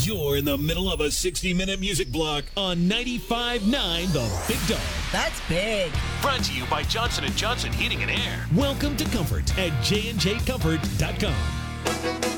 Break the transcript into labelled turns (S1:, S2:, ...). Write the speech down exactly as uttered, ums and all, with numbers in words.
S1: You're in the middle of a sixty-minute music block on ninety-five point nine The Big Dog.
S2: That's big.
S3: Brought to you by Johnson and Johnson Heating and Air.
S1: Welcome to Comfort at J and J Comfort dot com.